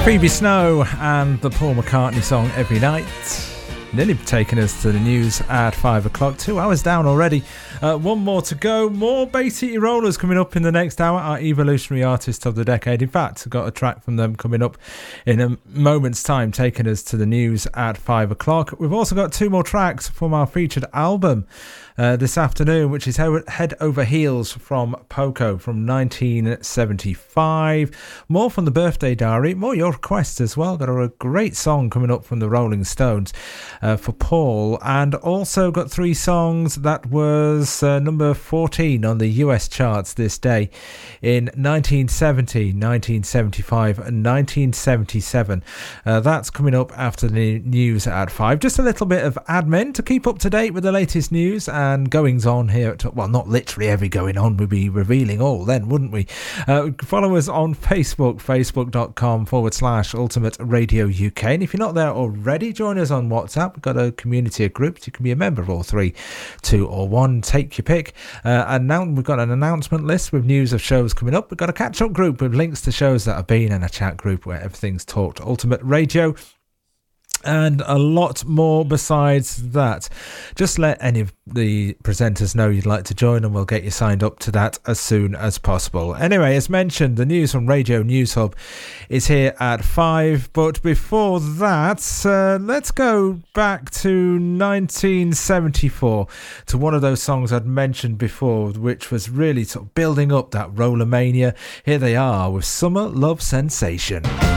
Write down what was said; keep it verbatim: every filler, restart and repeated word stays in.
Phoebe Snow and the Paul McCartney song Every Night. Nearly taking us to the news at five o'clock. Two hours down already. Uh, one more to go. More Bay City Rollers coming up in the next hour. Our Evolutionary Artist of the Decade. In fact, I've got a track from them coming up in a moment's time, taking us to the news at five o'clock. We've also got two more tracks from our featured album uh, this afternoon, which is Head Over Heels from Poco from nineteen seventy-five. More from the Birthday Diary. More your requests as well. Got a great song coming up from the Rolling Stones. Uh, for Paul, and also got three songs that was uh, number fourteen on the U S charts this day in nineteen seventy, nineteen seventy-five and nineteen seventy-seven. Uh, that's coming up after the news at five. Just a little bit of admin to keep up to date with the latest news and goings on here at, well, not literally every going on, we'd be revealing all then, wouldn't we? Uh, follow us on Facebook, facebook.com forward slash Ultimate Radio U K, and if you're not there already, join us on WhatsApp. We've got a community of groups. You can be a member of all three, two or one. Take your pick. Uh, and now we've got an announcement list with news of shows coming up. We've got a catch-up group with links to shows that have been, and a chat group where everything's talked Ultimate Radio. And a lot more besides that. Just let any of the presenters know you'd like to join, and we'll get you signed up to that as soon as possible. Anyway, as mentioned, the news from Radio News Hub is here at five. But before that, uh, let's go back to nineteen seventy-four, to one of those songs I'd mentioned before, which was really sort of building up that Rollermania. Here they are with Summer Love Sensation.